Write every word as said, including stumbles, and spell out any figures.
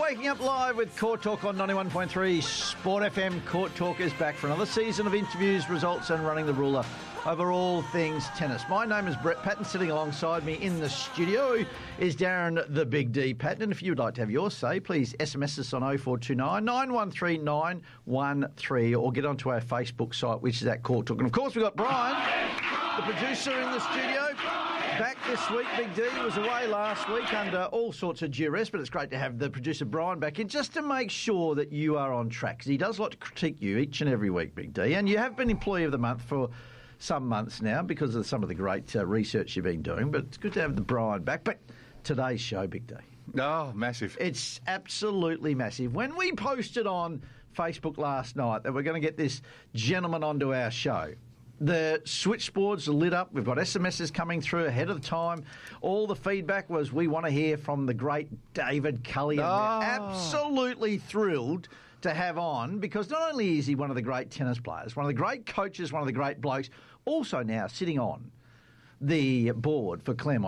waking up live with Court Talk on ninety-one point three Sport F M. Court Talk is back for another season of interviews, results and running the ruler over all things tennis. My name is Brett Patton. Sitting alongside me in the studio is Darren the Big D Patton. And if you would like to have your say, please S M S us on oh four two nine, nine one three, nine one three or get onto our Facebook site, which is at Court Talk. And of course we've got Brian, the producer, in the studio. Back this week. Big D was away last week under all sorts of duress, but it's great to have the producer Brian back in just to make sure that you are on track, because he does like to critique you each and every week, Big D. And you have been Employee of the Month for some months now because of some of the great uh, research you've been doing, but it's good to have the Brian back. But today's show, Big D. Oh, massive. It's absolutely massive. When we posted on Facebook last night that we're going to get this gentleman onto our show, the switchboards are lit up. We've got S M Ses coming through ahead of the time. All the feedback was, we want to hear from the great David Cullian. Oh. We're absolutely thrilled to have on, because not only is he one of the great tennis players, one of the great coaches, one of the great blokes, also now sitting on the board for Claremont